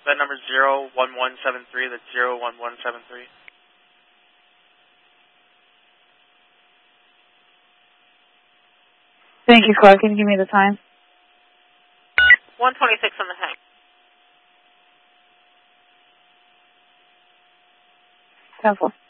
That number is 01173. That's 01173. Thank you, Clark. Can you give me the time? 126 on the tank. 10-4.